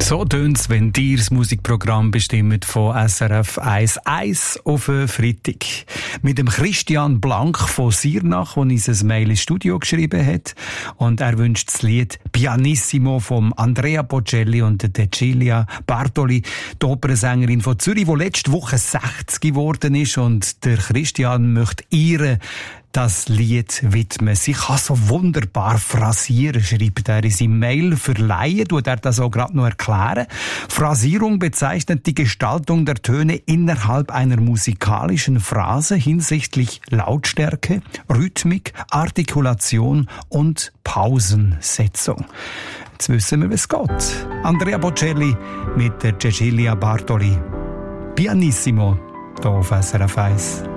So tönt's, wenn dir das Musikprogramm bestimmt von SRF 1 auf Freitag. Mit dem Christian Blank von Siernach, der uns ein Mail ins Studio geschrieben hat. Und er wünscht das Lied Pianissimo von Andrea Bocelli und Cecilia Bartoli, die Opernsängerin von Zürich, die letzte Woche 60 geworden ist. Und der Christian möchte ihr das Lied widmen. Sie kann so wunderbar phrasieren, schreibt er in seinem Mail. Verleihen tut er das auch gerade noch erklären. Phrasierung bezeichnet die Gestaltung der Töne innerhalb einer musikalischen Phrase hinsichtlich Lautstärke, Rhythmik, Artikulation und Pausensetzung. Jetzt wissen wir, wie es geht. Andrea Bocelli mit der Cecilia Bartoli. Pianissimo, hier auf SRF 1.